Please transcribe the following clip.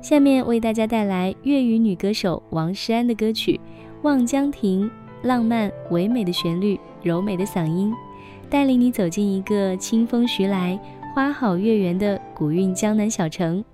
下面为大家带来粤语女歌手王诗安的歌曲《望江亭》，浪漫唯美的旋律，柔美的嗓音，带领你走进一个清风徐来、花好月圆的古韵江南小城。